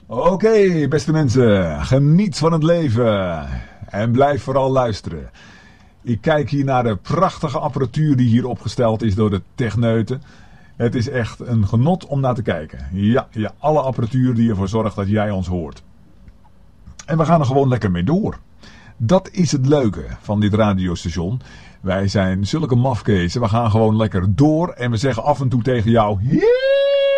Oké, beste mensen, geniet van het leven en blijf vooral luisteren. Ik kijk hier naar de prachtige apparatuur die hier opgesteld is door de techneuten. Het is echt een genot om naar te kijken. Ja, alle apparatuur die ervoor zorgt dat jij ons hoort. En we gaan er gewoon lekker mee door. Dat is het leuke van dit radiostation. Wij zijn zulke mafkezen, we gaan gewoon lekker door en we zeggen af en toe tegen jou...